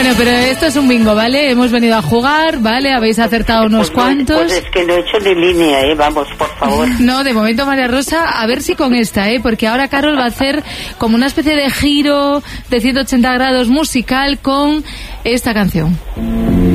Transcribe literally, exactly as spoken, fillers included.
Bueno, pero esto es un bingo, ¿vale? Hemos venido a jugar, ¿vale? Habéis acertado unos pues cuantos. No, pues es que no he hecho ni línea, ¿eh? Vamos, por favor. No, de momento, María Rosa, a ver si con esta, ¿eh? Porque ahora Carol va a hacer como una especie de giro de ciento ochenta grados musical con esta canción.